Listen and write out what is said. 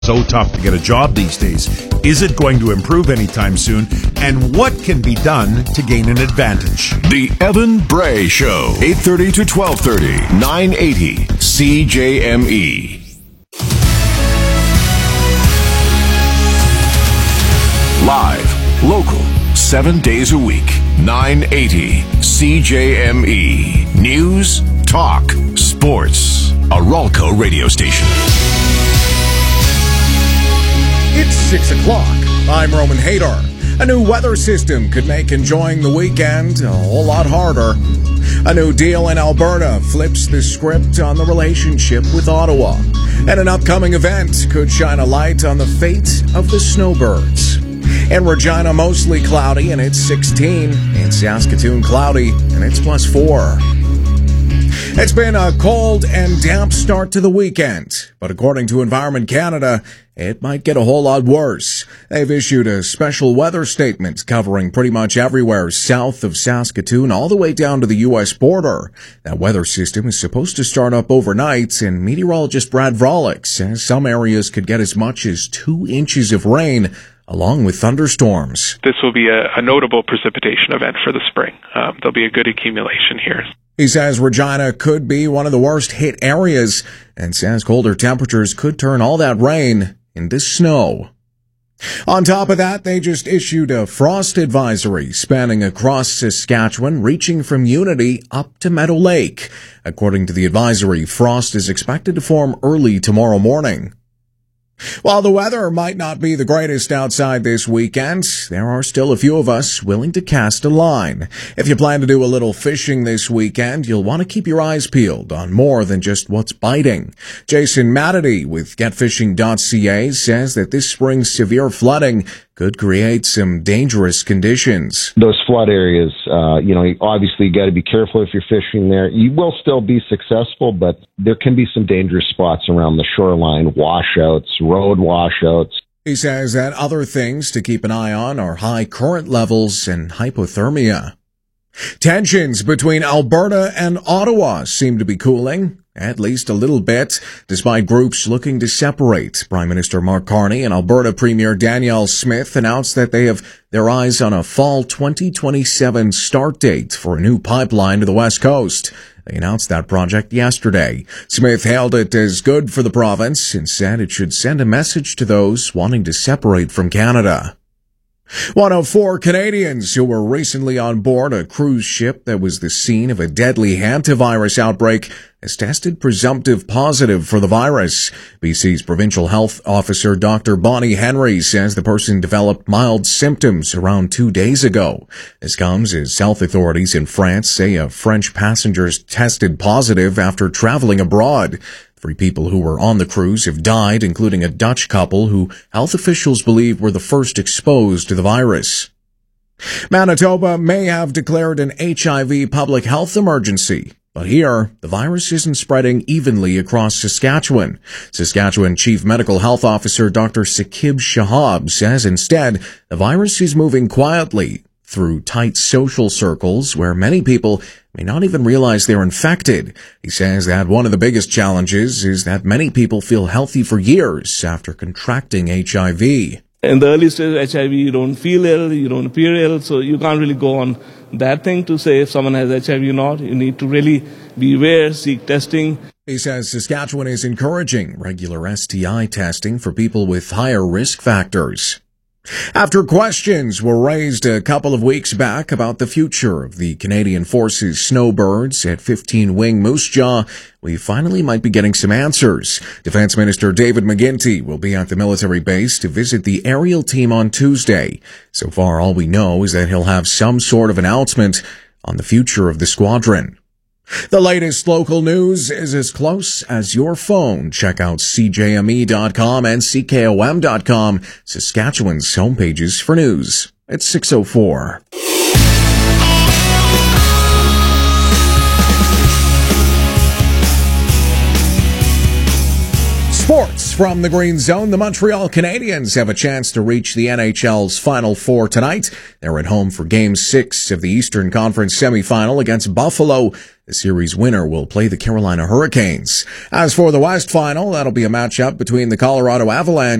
So tough to get a job these days. Is it going to improve anytime soon? And what can be done to gain an advantage? The Evan Bray Show, 8:30 to 12:30, 980 CJME. Live, local, 7 days a week, 980 CJME. News, talk, sports. A Ralco radio station. It's 6 o'clock. I'm Roman Hadar. A new weather system could make enjoying the weekend a whole lot harder. A new deal in Alberta flips the script on the relationship with Ottawa. And an upcoming event could shine a light on the fate of the snowbirds. In Regina, mostly cloudy, and it's 16. In Saskatoon, cloudy, and it's +4. It's been a cold and damp start to the weekend, but according to Environment Canada, it might get a whole lot worse. They've issued a special weather statement covering pretty much everywhere south of Saskatoon all the way down to the U.S. border. That weather system is supposed to start up overnight, and meteorologist Brad Vrolik says some areas could get as much as 2 inches of rain, along with thunderstorms. This will be a notable precipitation event for the spring. There'll be a good accumulation here. He says Regina could be one of the worst hit areas and says colder temperatures could turn all that rain into snow. On top of that, they just issued a frost advisory spanning across Saskatchewan, reaching from Unity up to Meadow Lake. According to the advisory, frost is expected to form early tomorrow morning. While the weather might not be the greatest outside this weekend, there are still a few of us willing to cast a line. If you plan to do a little fishing this weekend, you'll want to keep your eyes peeled on more than just what's biting. Jason Matity with GetFishing.ca says that this spring's severe flooding could create some dangerous conditions. Those flood areas, obviously you got to be careful if you're fishing there. You will still be successful, but there can be some dangerous spots around the shoreline, washouts, road washouts. He says that other things to keep an eye on are high current levels and hypothermia. Tensions between Alberta and Ottawa seem to be cooling, at least a little bit, despite groups looking to separate. Prime Minister Mark Carney and Alberta Premier Danielle Smith announced that they have their eyes on a fall 2027 start date for a new pipeline to the West Coast. They announced that project yesterday. Smith hailed it as good for the province and said it should send a message to those wanting to separate from Canada. One of 4 Canadians who were recently on board a cruise ship that was the scene of a deadly hantavirus outbreak has tested presumptive positive for the virus. BC's provincial health officer Dr. Bonnie Henry says the person developed mild symptoms around 2 days ago. This comes as health authorities in France say a French passenger tested positive after traveling abroad. 3 people who were on the cruise have died, including a Dutch couple who health officials believe were the first exposed to the virus. Manitoba may have declared an HIV public health emergency, but here, the virus isn't spreading evenly across Saskatchewan. Saskatchewan Chief Medical Health Officer Dr. Sakib Shahab says instead, the virus is moving quietly through tight social circles where many people may not even realize they're infected. He says that one of the biggest challenges is that many people feel healthy for years after contracting HIV. In the early stage of HIV, you don't feel ill, you don't appear ill, so you can't really go on that thing to say if someone has HIV or not. You need to really be aware, seek testing. He says Saskatchewan is encouraging regular STI testing for people with higher risk factors. After questions were raised a couple of weeks back about the future of the Canadian Forces snowbirds at 15 Wing Moose Jaw, we finally might be getting some answers. Defense Minister David McGuinty will be at the military base to visit the aerial team on Tuesday. So far, all we know is that he'll have some sort of announcement on the future of the squadron. The latest local news is as close as your phone. Check out CJME.com and CKOM.com, Saskatchewan's homepages for news. It's 6:04. Sports from the Green Zone. The Montreal Canadiens have a chance to reach the NHL's Final Four tonight. They're at home for Game 6 of the Eastern Conference semifinal against Buffalo. The series winner will play the Carolina Hurricanes. As for the West Final, that'll be a matchup between the Colorado Avalanche